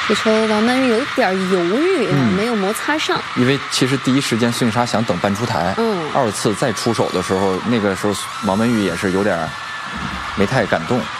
这球王曼玉有点犹豫，没有摩擦上。 因为其实第一时间孙颖莎想等半出台，二次再出手的时候，那个时候王曼玉也是有点没太敢动。